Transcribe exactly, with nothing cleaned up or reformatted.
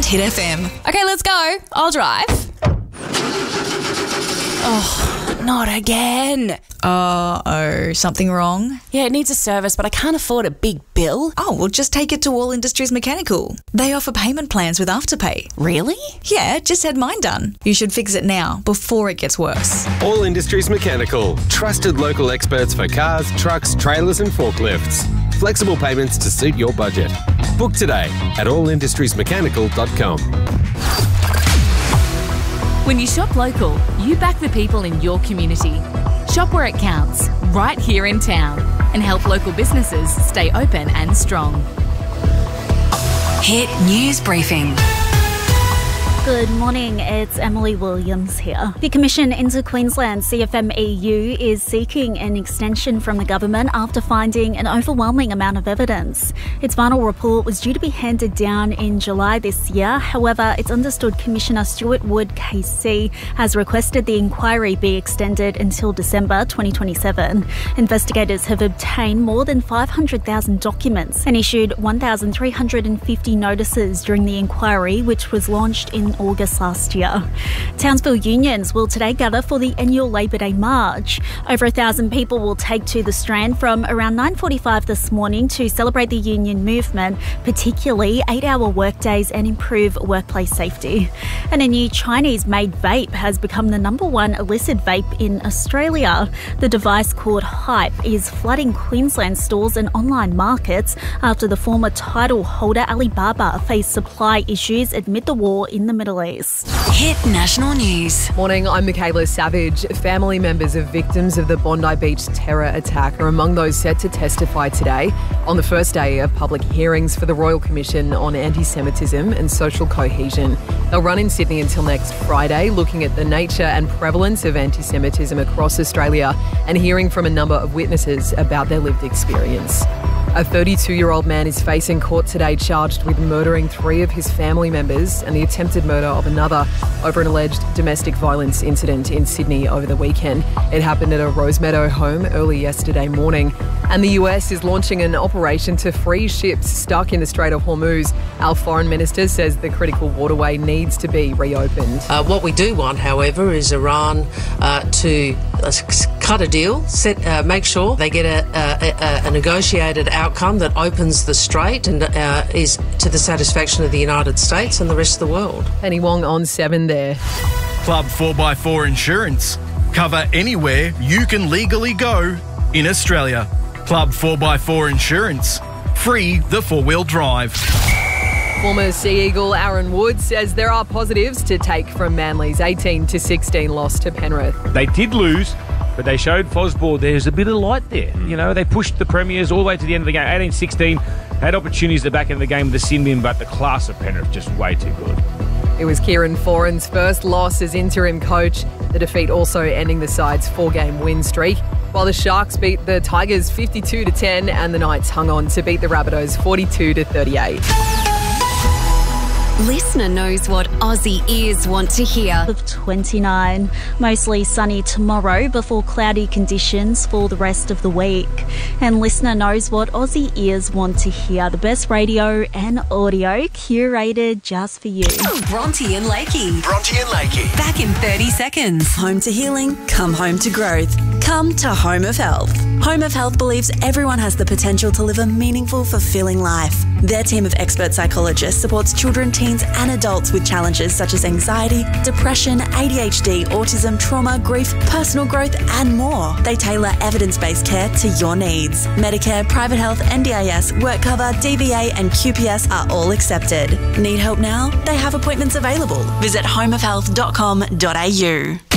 and Hit F M. Okay, let's go. I'll drive. Oh, not again. Uh-oh, something wrong? Yeah, it needs a service, but I can't afford a big bill. Oh, well, just take it to All Industries Mechanical. They offer payment plans with Afterpay. Really? Yeah, just had mine done. You should fix it now, before it gets worse. All Industries Mechanical. Trusted local experts for cars, trucks, trailers and forklifts. Flexible payments to suit your budget. Book today at all industries mechanical dot com. When you shop local, you back the people in your community. Shop where it counts, right here in town, and help local businesses stay open and strong. Hit News Briefing. Good morning, it's Emily Williams here. The Commission into Queensland, C F M E U, is seeking an extension from the government after finding an overwhelming amount of evidence. Its final report was due to be handed down in July this year. However, it's understood Commissioner Stuart Wood K C has requested the inquiry be extended until December twenty twenty-seven. Investigators have obtained more than five hundred thousand documents and issued one thousand three hundred fifty notices during the inquiry, which was launched in August last year. Townsville unions will today gather for the annual Labor Day March. Over a thousand people will take to the Strand from around nine forty-five this morning to celebrate the union movement, particularly eight-hour workdays and improve workplace safety. And a new Chinese-made vape has become the number one illicit vape in Australia. The device, called Hype, is flooding Queensland stores and online markets after the former title holder Alibaba faced supply issues amid the war in the Middle East. Hit National News. Morning, I'm Michaela Savage. Family members of victims of the Bondi Beach terror attack are among those set to testify today on the first day of public hearings for the Royal Commission on Anti-Semitism and Social Cohesion. They'll run in Sydney until next Friday, looking at the nature and prevalence of anti-Semitism across Australia and hearing from a number of witnesses about their lived experience. A thirty-two-year-old man is facing court today charged with murdering three of his family members and the attempted murder of another over an alleged domestic violence incident in Sydney over the weekend. It happened at a Rosemeadow home early yesterday morning. And the U S is launching an operation to free ships stuck in the Strait of Hormuz. Our foreign minister says the critical waterway needs to be reopened. Uh, what we do want, however, is Iran uh, to uh, cut a deal, set, uh, make sure they get a, a, a negotiated outcome that opens the strait and uh, is to the satisfaction of the United States and the rest of the world. Penny Wong on seven there. Club four by four Insurance. Cover anywhere you can legally go in Australia. Club four by four Insurance. Free the four-wheel drive. Former Sea Eagle Aaron Wood says there are positives to take from Manly's eighteen to sixteen loss to Penrith. They did lose, but they showed Fosbord there's a bit of light there. You know, they pushed the Premiers all the way to the end of the game. eighteen sixteen, had opportunities at the back end of the game with the sin bin, but the class of Penrith just way too good. It was Kieran Foran's first loss as interim coach. The defeat also ending the side's four-game win streak, while the Sharks beat the Tigers fifty-two to ten and the Knights hung on to beat the Rabbitohs forty-two to thirty-eight. Listener knows what Aussie ears want to hear. Of twenty-nine. Mostly sunny tomorrow before cloudy conditions for the rest of the week. And Listener knows what Aussie ears want to hear. The best radio and audio curated just for you. Bronte and Lakey. Bronte and Lakey. Back in thirty seconds. Home to healing, come home to growth. Come to Home of Health. Home of Health believes everyone has the potential to live a meaningful, fulfilling life. Their team of expert psychologists supports children, teens and adults with challenges such as anxiety, depression, A D H D, autism, trauma, grief, personal growth and more. They tailor evidence-based care to your needs. Medicare, private health, N D I S, work cover, D V A and Q P S are all accepted. Need help now? They have appointments available. Visit home of health dot com dot a u.